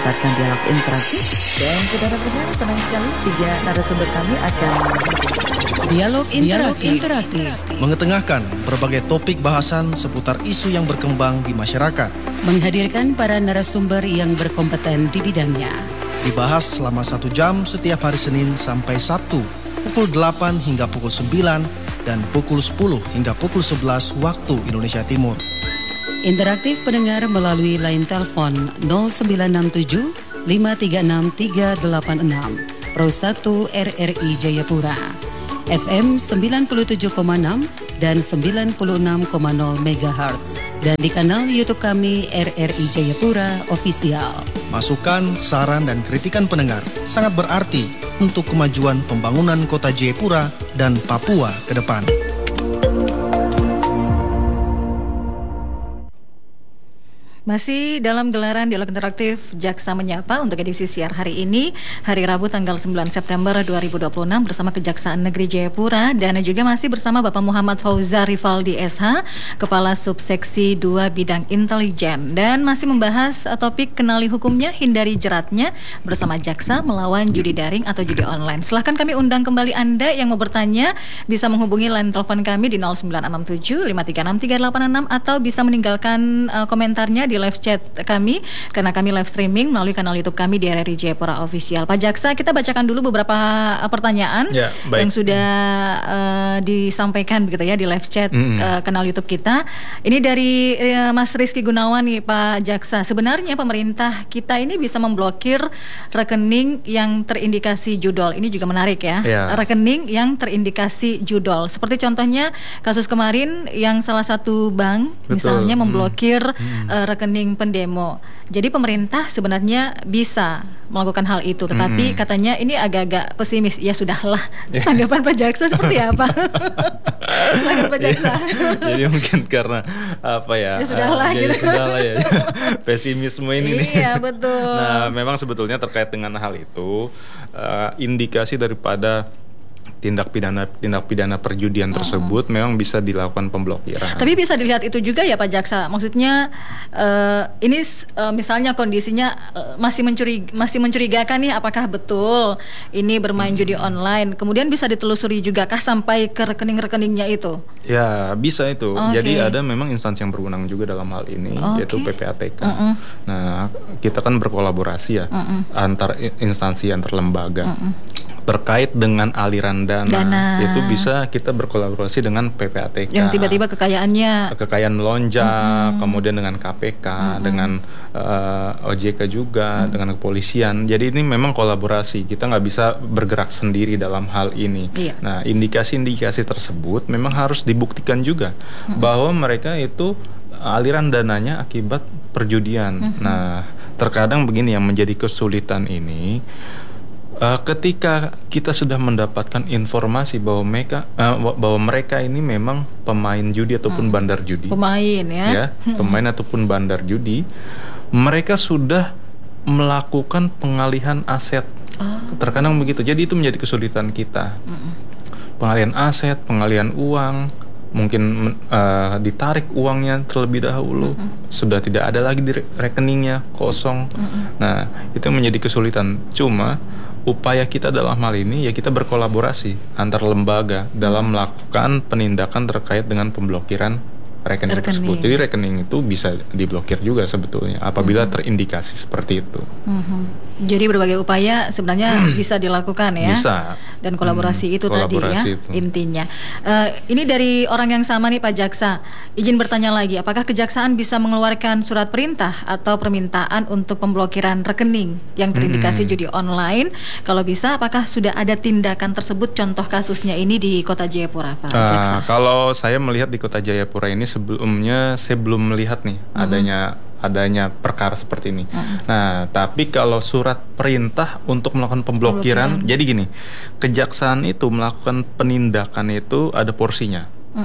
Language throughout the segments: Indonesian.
menempatkan dialog interaktif. Dan saudara pendengar, tenang sekali, 3 narasumber kami akan Dialog interaktif. Mengetengahkan berbagai topik bahasan seputar isu yang berkembang di masyarakat. Menghadirkan para narasumber yang berkompeten di bidangnya. Dibahas selama 1 jam setiap hari Senin sampai Sabtu, pukul 8 hingga pukul 9 dan pukul 10 hingga pukul 11 waktu Indonesia Timur. Interaktif pendengar melalui line telepon 0967 536 386 Pro 1 RRI Jayapura, FM 97,6 dan 96,0 MHz, dan di kanal YouTube kami RRI Jayapura Official. Masukan, saran, dan kritikan pendengar sangat berarti untuk kemajuan pembangunan Kota Jayapura dan Papua ke depan. Masih dalam gelaran dialog interaktif Jaksa Menyapa untuk edisi siar hari ini, hari Rabu tanggal 9 September 2026 bersama Kejaksaan Negeri Jayapura, dan juga masih bersama Bapak Muhammad Fauzar Rivaldi SH, Kepala Subseksi 2 Bidang Intelijen, dan masih membahas topik kenali hukumnya, hindari jeratnya bersama Jaksa melawan judi daring atau judi online. Silahkan kami undang kembali Anda yang mau bertanya, bisa menghubungi line telepon kami di 0967 536 386 atau bisa meninggalkan komentarnya di live chat kami, karena kami live streaming melalui kanal YouTube kami di RRI Jayapura Official. Pak Jaksa, kita bacakan dulu beberapa pertanyaan yang sudah disampaikan begitu ya di live chat kanal YouTube kita. Ini dari Mas Rizky Gunawan nih, Pak Jaksa. Sebenarnya pemerintah kita ini bisa memblokir rekening yang terindikasi judol. Ini juga menarik ya. Rekening yang terindikasi judol. Seperti contohnya kasus kemarin yang salah satu bank misalnya memblokir rekening pendemo. Jadi pemerintah sebenarnya bisa melakukan hal itu, tetapi katanya ini agak-agak pesimis. Ya sudahlah. Tanggapan Pak Jaksa seperti apa? Silakan Pak Jaksa. Jadi mungkin karena apa ya? Ya sudahlah gitu. Sudahlah ya. Pesimisme ini nih. Iya, betul. Nah, memang sebetulnya terkait dengan hal itu, indikasi daripada tindak pidana perjudian tersebut memang bisa dilakukan pemblokiran. Tapi bisa dilihat itu juga ya Pak Jaksa. Maksudnya ini misalnya kondisinya masih mencurigakan nih, apakah betul ini bermain judi online. Kemudian bisa ditelusuri juga kah sampai ke rekening-rekeningnya itu? Ya, bisa itu. Jadi ada memang instansi yang berwenang juga dalam hal ini, yaitu PPATK. Nah, kita kan berkolaborasi ya antar instansi, antar lembaga. Terkait dengan aliran dana, itu bisa kita berkolaborasi dengan PPATK. Yang tiba-tiba kekayaan melonjak, kemudian dengan KPK, dengan OJK juga, dengan kepolisian. Jadi ini memang kolaborasi. Kita nggak bisa bergerak sendiri dalam hal ini. Nah, indikasi-indikasi tersebut memang harus dibuktikan juga bahwa mereka itu aliran dananya akibat perjudian. Nah, terkadang begini yang menjadi kesulitan ini. Ketika kita sudah mendapatkan informasi bahwa mereka ini memang pemain judi ataupun bandar judi, pemain ataupun bandar judi, mereka sudah melakukan pengalihan aset. Terkadang begitu. Jadi itu menjadi kesulitan kita. Pengalihan aset, pengalihan uang, mungkin ditarik uangnya terlebih dahulu, sudah tidak ada lagi di rekeningnya, kosong. Nah, itu menjadi kesulitan. Cuma upaya kita dalam hal ini ya kita berkolaborasi antar lembaga dalam melakukan penindakan terkait dengan pemblokiran rekening tersebut. Jadi rekening itu bisa diblokir juga sebetulnya apabila terindikasi seperti itu. Jadi berbagai upaya sebenarnya bisa dilakukan ya. Bisa. Dan kolaborasi itu tadi ya intinya. Ini dari orang yang sama nih Pak Jaksa. Izin bertanya lagi, apakah Kejaksaan bisa mengeluarkan surat perintah atau permintaan untuk pemblokiran rekening yang terindikasi judi online? Kalau bisa, apakah sudah ada tindakan tersebut? Contoh kasusnya ini di Kota Jayapura, Pak Jaksa. Kalau saya melihat di Kota Jayapura ini sebelumnya saya belum melihat nih adanya perkara seperti ini. Nah, tapi kalau surat perintah untuk melakukan pemblokiran, jadi gini, Kejaksaan itu melakukan penindakan itu ada porsinya.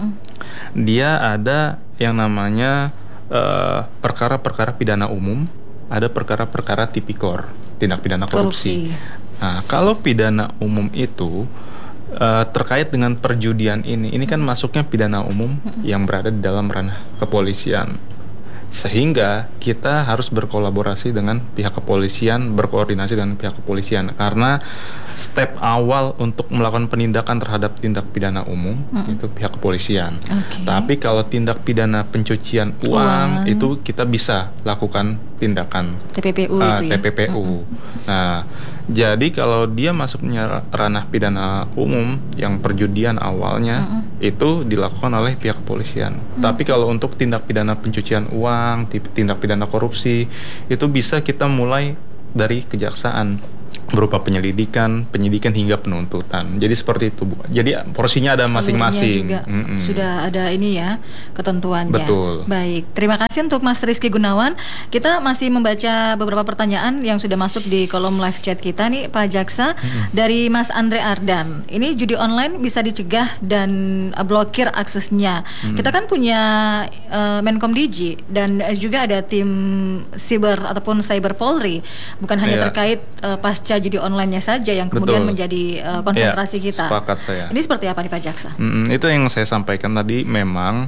Dia ada yang namanya perkara-perkara pidana umum, ada perkara-perkara tipikor, tindak pidana korupsi. Nah, kalau pidana umum itu terkait dengan perjudian ini kan masuknya pidana umum yang berada di dalam ranah kepolisian. Sehingga kita harus berkolaborasi dengan pihak kepolisian, berkoordinasi dengan pihak kepolisian, karena step awal untuk melakukan penindakan terhadap tindak pidana umum itu pihak kepolisian. Tapi kalau tindak pidana pencucian uang itu kita bisa lakukan tindakan TPPU itu ya? TPPU. Nah, jadi kalau dia masuknya ranah pidana umum yang perjudian awalnya itu dilakukan oleh pihak kepolisian. Tapi kalau untuk tindak pidana pencucian uang, tindak pidana korupsi itu bisa kita mulai dari kejaksaan berupa penyidikan hingga penuntutan. Jadi seperti itu, Bu. Jadi porsinya ada masing-masing. Juga sudah ada ini ya ketentuannya. Betul. Baik, terima kasih untuk Mas Rizky Gunawan. Kita masih membaca beberapa pertanyaan yang sudah masuk di kolom live chat kita nih, Pak Jaksa. Dari Mas Andre Ardan. Ini judi online bisa dicegah dan blokir aksesnya. Kita kan punya Menkom Digi dan juga ada tim siber ataupun cyber Polri. Bukan hanya terkait pasca judi online-nya saja yang kemudian menjadi konsentrasi kita. Sepakat saya. Ini seperti apa nih Pak Jaksa? Itu yang saya sampaikan tadi, memang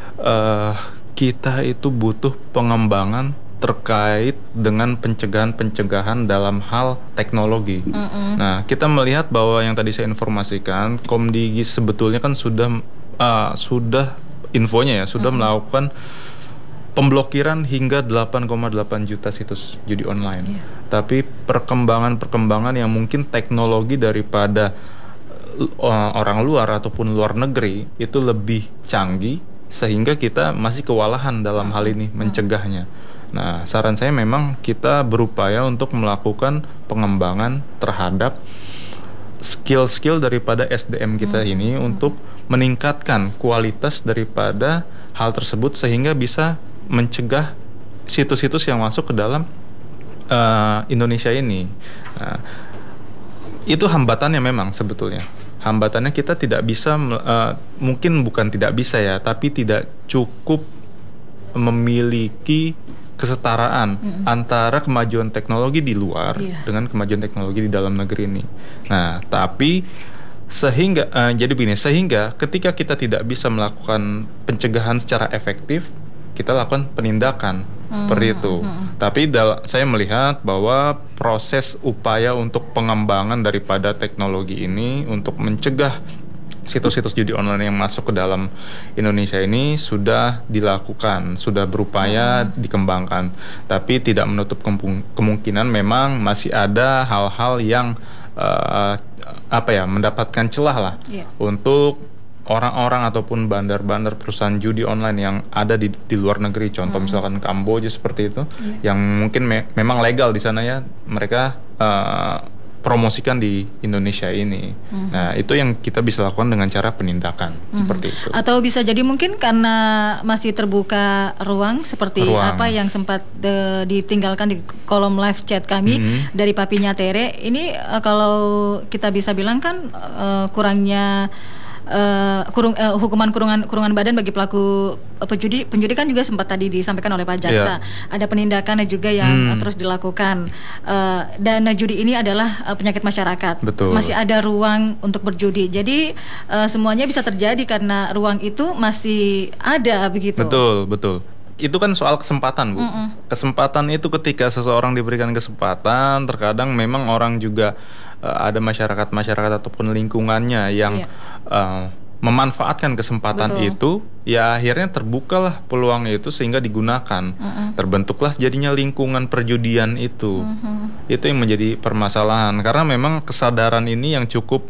kita itu butuh pengembangan terkait dengan pencegahan dalam hal teknologi. Nah, kita melihat bahwa yang tadi saya informasikan, Komdigi sebetulnya kan sudah infonya ya, sudah melakukan pemblokiran hingga 8,8 juta situs judi online. Tapi perkembangan yang mungkin teknologi daripada orang luar ataupun luar negeri itu lebih canggih, sehingga kita masih kewalahan dalam hal ini mencegahnya. Nah, saran saya memang kita berupaya untuk melakukan pengembangan terhadap skill-skill daripada SDM kita ini untuk meningkatkan kualitas daripada hal tersebut sehingga bisa mencegah situs-situs yang masuk ke dalam Indonesia ini. Nah, itu hambatannya memang sebetulnya. Hambatannya kita tidak bisa, mungkin bukan tidak bisa ya, tapi tidak cukup memiliki kesetaraan antara kemajuan teknologi di luar dengan kemajuan teknologi di dalam negeri ini. Nah, tapi jadi begini, sehingga ketika kita tidak bisa melakukan pencegahan secara efektif, kita lakukan penindakan seperti itu. Tapi saya melihat bahwa proses upaya untuk pengembangan daripada teknologi ini untuk mencegah situs-situs judi online yang masuk ke dalam Indonesia ini sudah dilakukan, sudah berupaya dikembangkan. Tapi tidak menutup kemungkinan memang masih ada hal-hal yang mendapatkan celah lah untuk orang-orang ataupun bandar-bandar perusahaan judi online yang ada di luar negeri, contoh misalkan Kamboja seperti itu, yang mungkin memang legal di sana ya, mereka promosikan di Indonesia ini. Nah, itu yang kita bisa lakukan dengan cara penindakan seperti itu. Atau bisa jadi mungkin karena masih terbuka ruang seperti apa yang sempat ditinggalkan di kolom live chat kami dari Papinya Tere. Ini kalau kita bisa bilang kan kurangnya hukuman kurungan badan bagi pelaku penjudi kan juga sempat tadi disampaikan oleh Pak Jaksa. Ada penindakan juga yang terus dilakukan. Dan judi ini adalah penyakit masyarakat. Betul. Masih ada ruang untuk berjudi. Jadi semuanya bisa terjadi karena ruang itu masih ada begitu. Betul. Itu kan soal kesempatan, Bu. Kesempatan itu ketika seseorang diberikan kesempatan, terkadang memang orang juga ada masyarakat ataupun lingkungannya yang memanfaatkan kesempatan itu, ya akhirnya terbukalah peluang itu sehingga digunakan. Terbentuklah jadinya lingkungan perjudian itu. Itu yang menjadi permasalahan, karena memang kesadaran ini yang cukup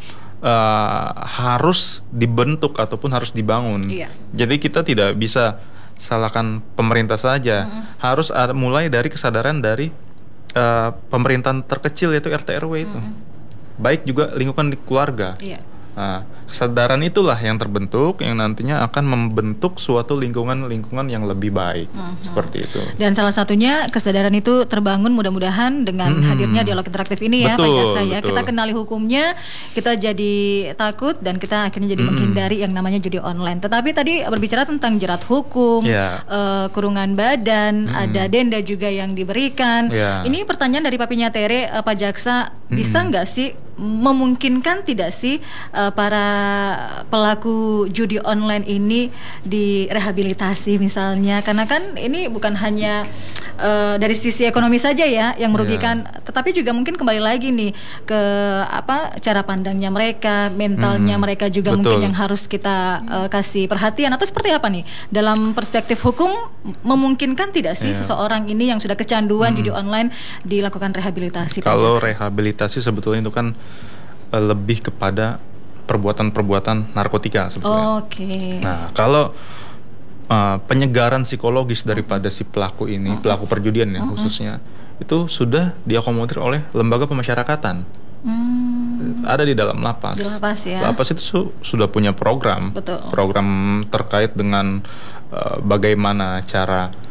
harus dibentuk ataupun harus dibangun. Jadi kita tidak bisa salahkan pemerintah saja. Harus mulai dari kesadaran dari pemerintahan terkecil, yaitu RT RW itu. Baik juga lingkungan di keluarga. Nah, kesadaran itulah yang terbentuk, yang nantinya akan membentuk suatu lingkungan yang lebih baik. Seperti itu. Dan salah satunya kesadaran itu terbangun mudah-mudahan dengan hadirnya dialog interaktif ini ya, Pak Jaksa ya. Kita kenali hukumnya, kita jadi takut dan kita akhirnya jadi menghindari yang namanya judi online. Tetapi tadi berbicara tentang jerat hukum, kurungan badan, ada denda juga yang diberikan. Ini pertanyaan dari Papinya Tere, Pak Jaksa, bisa nggak sih memungkinkan tidak sih para pelaku judi online ini direhabilitasi misalnya, karena kan ini bukan hanya dari sisi ekonomi saja ya yang merugikan, tetapi juga mungkin kembali lagi nih ke cara pandangnya mereka, mentalnya mereka juga mungkin yang harus kita kasih perhatian, atau seperti apa nih dalam perspektif hukum, memungkinkan tidak sih seseorang ini yang sudah kecanduan judi online dilakukan rehabilitasi? Kalau rehabilitasi sebetulnya itu kan lebih kepada perbuatan-perbuatan narkotika sebetulnya. Oke. Nah, kalau penyegaran psikologis daripada si pelaku ini, pelaku perjudian ya khususnya, itu sudah diakomodir oleh lembaga pemasyarakatan. Ada di dalam lapas. Di lapas ya. Lapas itu sudah punya program. Betul. Program terkait dengan bagaimana cara